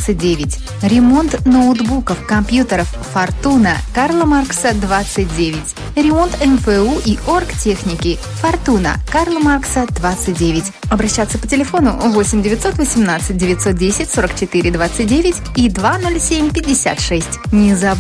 29. Ремонт ноутбуков, компьютеров «Фортуна», Карла Маркса, 29. Ремонт МФУ и оргтехники «Фортуна», Карла Маркса, 29. Обращаться по телефону 8 918 910 44 29 и 207 56. Не забудьте